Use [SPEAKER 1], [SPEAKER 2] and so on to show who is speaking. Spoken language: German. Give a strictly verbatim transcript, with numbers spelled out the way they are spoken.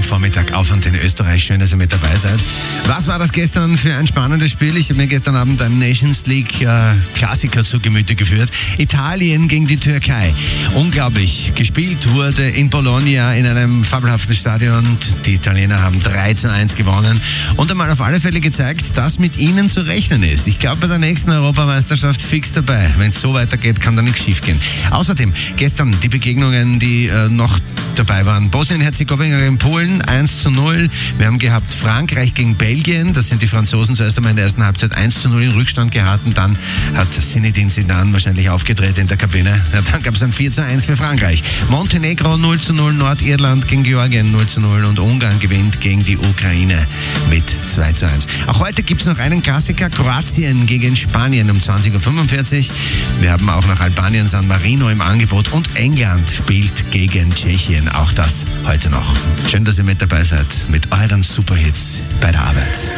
[SPEAKER 1] Vormittag auf und in Österreich. Schön, dass ihr mit dabei seid. Was war das gestern für ein spannendes Spiel? Ich habe mir gestern Abend einen Nations League äh, Klassiker zu Gemüte geführt. Italien gegen die Türkei. Unglaublich. Gespielt wurde in Bologna in einem fabelhaften Stadion. Die Italiener haben drei zu eins gewonnen und einmal auf alle Fälle gezeigt, dass mit ihnen zu rechnen ist. Ich glaube, bei der nächsten Europameisterschaft fix dabei. Wenn es so weitergeht, kann da nichts schief gehen. Außerdem gestern die Begegnungen, die äh, noch dabei waren. Bosnien-Herzegowina gegen Polen, eins zu null. Wir haben gehabt Frankreich gegen Belgien. Das sind die Franzosen zuerst einmal in der ersten Halbzeit eins zu null in Rückstand geraten. Dann hat Zinedine Zidane wahrscheinlich aufgedreht in der Kabine. Ja, dann gab es ein vier zu eins für Frankreich. Montenegro null zu null, Nordirland gegen Georgien null zu null und Ungarn gewinnt gegen die Ukraine mit zwei zu eins. Auch heute gibt es noch einen Klassiker. Kroatien gegen Spanien um zwanzig Uhr fünfundvierzig. Wir haben auch noch Albanien San Marino im Angebot und England spielt gegen Tschechien. Auch das heute noch. Schön, dass ihr mit dabei seid mit euren Superhits bei der Arbeit.